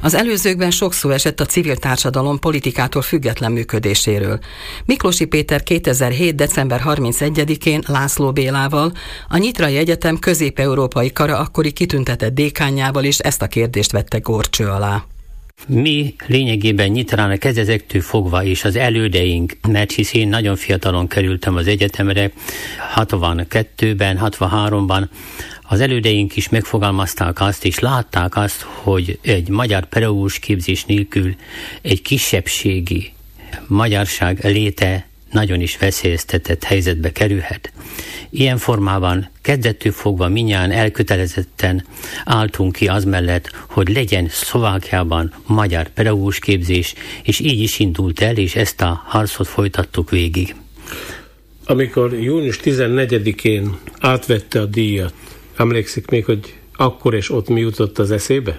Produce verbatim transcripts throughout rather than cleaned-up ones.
Az előzőkben sok szó esett a civil társadalom politikától független működéséről. Miklósi Péter kétezer-hét. december harmincegyedikén László Bélával, a Nyitrai Egyetem közép-európai kara akkori kitüntetett dékánjával is ezt a kérdést vette górcső alá. Mi lényegében Nyitrán kezdetektől fogva és az elődeink, mert hisz én nagyon fiatalon kerültem az egyetemre, hatvankettőben, hatvanháromban, az elődeink is megfogalmazták azt, és látták azt, hogy egy magyar pedagógus képzés nélkül egy kisebbségi magyarság léte nagyon is veszélyeztetett helyzetbe kerülhet. Ilyen formában kezdettől fogva mindjárt elkötelezetten álltunk ki az mellett, hogy legyen Szlovákiában magyar pedagógus képzés, és így is indult el, és ezt a harcot folytattuk végig. Amikor június tizennegyedikén átvette a díjat, emlékszik még, hogy akkor és ott mi jutott az eszébe?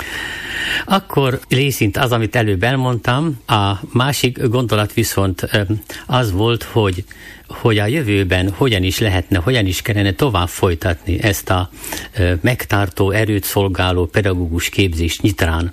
Akkor részint az, amit előbb elmondtam, a másik gondolat viszont az volt, hogy, hogy a jövőben hogyan is lehetne, hogyan is kellene tovább folytatni ezt a megtartó, erőt szolgáló pedagógus képzést Nyitrán.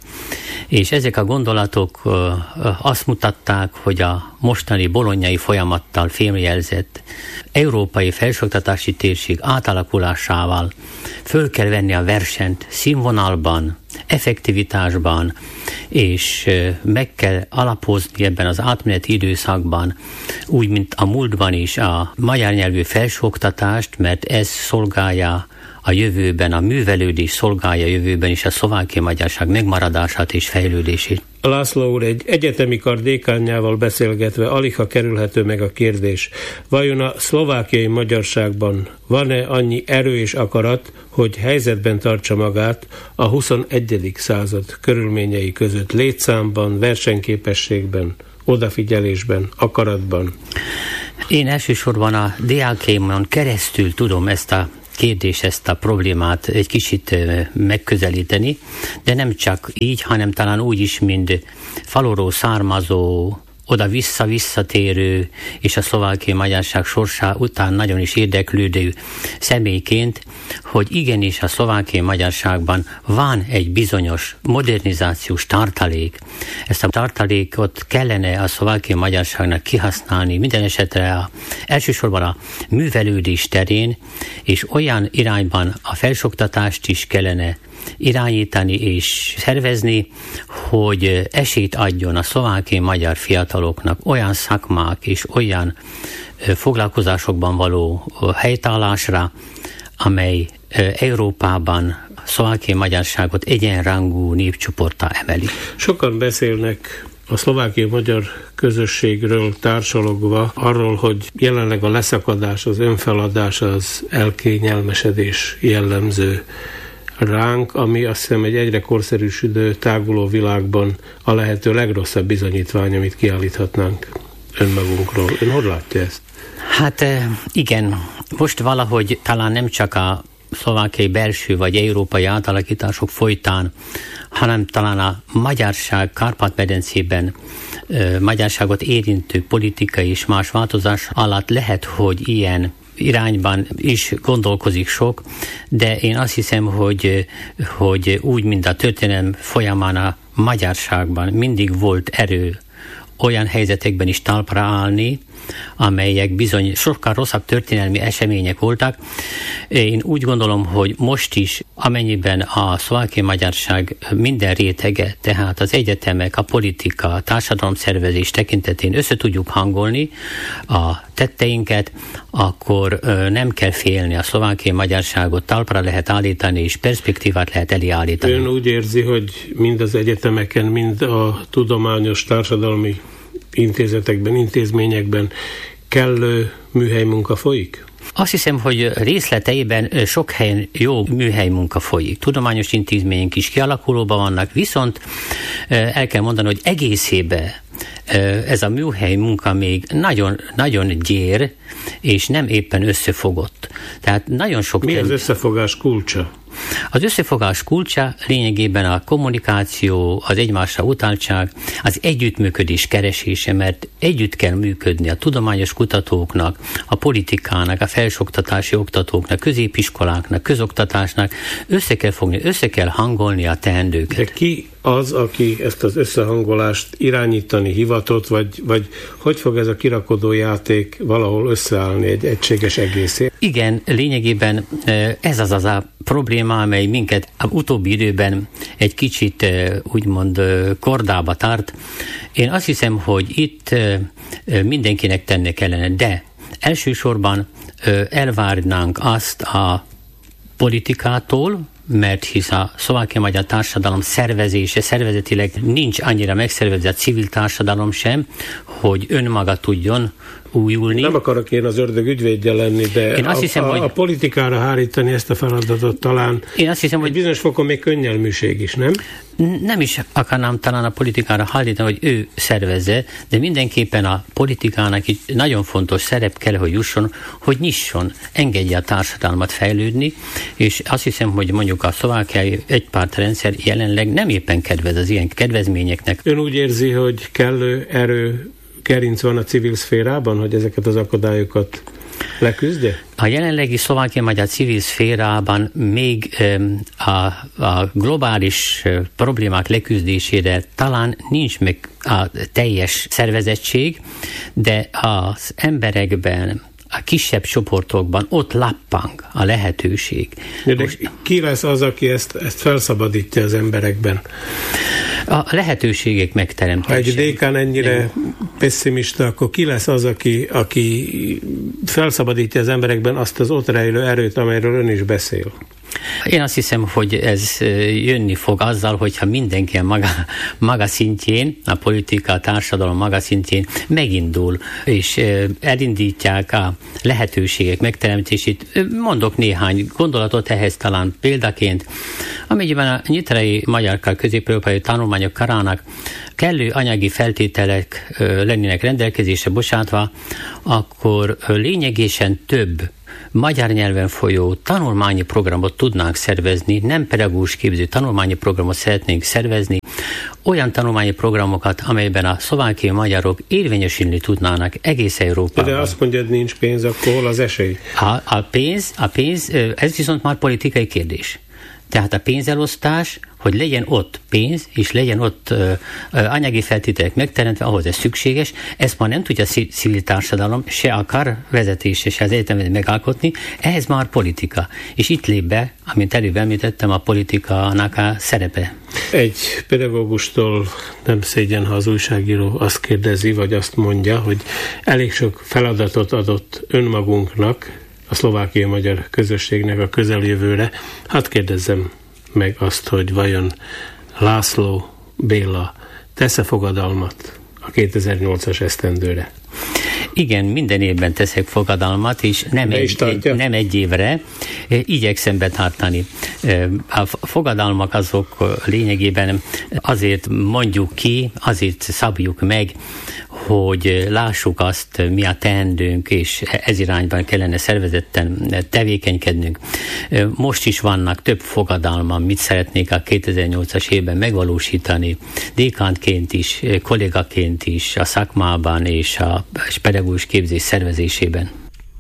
És ezek a gondolatok azt mutatták, hogy a mostani bolonyai folyamattal fémjelzett európai felsőoktatási térség átalakulásával föl kell venni a versenyt színvonalban, effektivitásban, és meg kell alapozni ebben az átmeneti időszakban, úgy, mint a múltban is a magyar nyelvű felsőoktatást, mert ez szolgálja a jövőben, a művelődés szolgálja a jövőben is a szlovákiai magyarság megmaradását és fejlődését. László úr, egy egyetemi kar dékánjával beszélgetve aligha kerülhető meg a kérdés. Vajon a szlovákiai magyarságban van-e annyi erő és akarat, hogy helyzetben tartsa magát a huszonegyedik század körülményei között létszámban, versenyképességben, odafigyelésben, akaratban? Én elsősorban a diákémon keresztül tudom ezt a kérdés, ezt a problémát egy kicsit megközelíteni, de nem csak így, hanem talán úgy is, mint faluról származó, oda-vissza visszatérő, és a szlovákiai magyarság sorsá után nagyon is érdeklődő személyként, hogy igenis a szlovákiai magyarságban van egy bizonyos modernizációs tartalék. Ezt a tartalékot kellene a szlovákiai magyarságnak kihasználni minden esetre a, elsősorban a művelődés terén, és olyan irányban a felsőoktatást is kellene irányítani és szervezni, hogy esélyt adjon a szlovákiai magyar fiataloknak olyan szakmák és olyan foglalkozásokban való helytállásra, amely Európában a szlovákiai magyarságot egyenrangú népcsoporttá emeli. Sokan beszélnek a szlovákiai magyar közösségről társalogva arról, hogy jelenleg a leszakadás, az önfeladás, az elkényelmesedés jellemző ránk, ami azt hiszem egy egyre korszerűsödő, táguló világban a lehető legrosszabb bizonyítvány, amit kiállíthatnánk önmagunkról. Ön hogy látja ezt? Hát igen, most valahogy talán nem csak a szlovákiai belső vagy európai átalakítások folytán, hanem talán a magyarság Kárpát-medencében magyarságot érintő politikai és más változás alatt lehet, hogy ilyen irányban is gondolkozik sok, de én azt hiszem, hogy, hogy úgy, mint a történelem folyamán a magyarságban mindig volt erő olyan helyzetekben is talpra állni, amelyek bizony sokkal rosszabb történelmi események voltak. Én úgy gondolom, hogy most is, amennyiben a szlovákiai magyarság minden rétege, tehát az egyetemek, a politika, a társadalomszervezés tekintetén össze tudjuk hangolni a tetteinket, akkor nem kell félni, a szlovákiai magyarságot talpra lehet állítani, és perspektívát lehet elé állítani. Ön úgy érzi, hogy mind az egyetemeken, mind a tudományos társadalmi intézetekben, intézményekben kellő műhelymunka folyik? Azt hiszem, hogy részleteiben sok helyen jó műhelymunka folyik. Tudományos intézmények is kialakulóban vannak, viszont el kell mondani, hogy egészében ez a műhely munka még nagyon, nagyon gyér, és nem éppen összefogott. Tehát nagyon sok... Mi az összefogás kulcsa? Az összefogás kulcsa lényegében a kommunikáció, az egymásra utaltság, az együttműködés keresése, mert együtt kell működni a tudományos kutatóknak, a politikának, a felsőoktatási oktatóknak, középiskoláknak, közoktatásnak, össze kell fogni, össze kell hangolni a teendőket. De ki az, aki ezt az összehangolást irányítani hivatott, vagy, vagy hogy fog ez a kirakodó játék valahol összeállni egy egységes egészé? Igen, lényegében ez az az a probléma, amely minket az utóbbi időben egy kicsit úgymond kordába tart. Én azt hiszem, hogy itt mindenkinek tenni kellene, de elsősorban elvárnánk azt a politikától, mert hisz a szlovákiai-magyar társadalom szervezése, szervezetileg nincs annyira megszervezve a civil társadalom sem, hogy önmaga tudjon újulni. Nem akarok én az ördög ügyvédje lenni, de én azt a, hiszem, a, hogy a politikára hárítani ezt a feladatot talán én azt hiszem, hogy bizonyos fokon még könnyelműség is, nem? Nem is akarnám talán a politikára hárítani, hogy ő szervezze, de mindenképpen a politikának is nagyon fontos szerep kell, hogy jusson, hogy nyisson, engedje a társadalmat fejlődni, és azt hiszem, hogy mondjuk a szlovákiai egypártrendszer jelenleg nem éppen kedvez az ilyen kedvezményeknek. Ön úgy érzi, hogy kellő erő gerinc van a civil szférában, hogy ezeket az akadályokat leküzdje? A jelenlegi szlovákiai-magyar civil szférában még a, a globális problémák leküzdésére talán nincs meg a teljes szervezettség, de az emberekben, a kisebb csoportokban ott lappang a lehetőség. De Most, ki lesz az, aki ezt, ezt felszabadítja az emberekben? A lehetőségek megteremtése. Ha egy dékán ennyire Nem. pessimista, akkor ki lesz az, aki, aki felszabadítja az emberekben azt az ott rejlő erőt, amelyről ön is beszél? Én azt hiszem, hogy ez jönni fog azzal, hogyha mindenki a maga, maga szintjén, a politika, a társadalom maga szintjén megindul, és elindítják a lehetőségek megteremtését. Mondok néhány gondolatot ehhez talán példaként, amelyben a nyitrai magyar közép-európai tanulmányok karának kellő anyagi feltételek lennének rendelkezésre bocsátva, akkor lényegesen több magyar nyelven folyó tanulmányi programot tudnánk szervezni, nem pedagógus képző tanulmányi programot szeretnénk szervezni, olyan tanulmányi programokat, amelyben a szlovákiai magyarok érvényesülni tudnának egész Európában. De azt mondja, hogy nincs pénz, akkor hol az esély? A, a, pénz, a pénz, ez viszont már politikai kérdés. Tehát a pénzelosztás, hogy legyen ott pénz, és legyen ott ö, ö, anyagi feltételek megteremtve, ahhoz ez szükséges, ezt már nem tudja a civil társadalom, se akar vezetése, se az egyetemet megalkotni, ehhez már politika. És itt lép be, amint előbb említettem, a politikának a szerepe. Egy pedagógustól nem szégyen, ha az újságíró azt kérdezi, vagy azt mondja, hogy elég sok feladatot adott önmagunknak, a szlovákiai magyar közösségnek a közeljövőre. Hát kérdezzem meg azt, hogy vajon László Béla tesz-e fogadalmat a kétezer-nyolcas esztendőre? Igen, minden évben teszek fogadalmat, és nem, egy, egy, nem egy évre, igyekszem betartani. A fogadalmak azok lényegében azért mondjuk ki, azért szabjuk meg, hogy lássuk azt, mi a teendőnk, és ez irányban kellene szervezetten tevékenykednünk. Most is vannak több fogadalma, mit szeretnék a kétezer-nyolcas évben megvalósítani, dékánként is, kollégaként is, a szakmában és a pedagógus képzés szervezésében.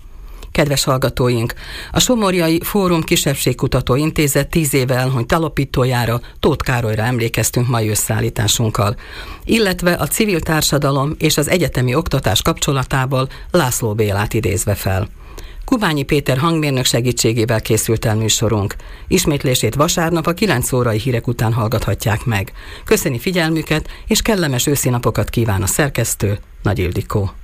Kedves hallgatóink! A Somorjai Fórum Kisebbségkutató Intézet tíz éve elhunyt alapítójára, Tóth Károlyra emlékeztünk mai összeállításunkkal, illetve a civil társadalom és az egyetemi oktatás kapcsolatából László Bélát idézve fel. Kubányi Péter hangmérnök segítségével készült el műsorunk. Ismétlését vasárnap a kilenc órai hírek után hallgathatják meg. Köszöni figyelmüket, és kellemes őszi napokat kíván a szerkesztő, Nagy Ildikó.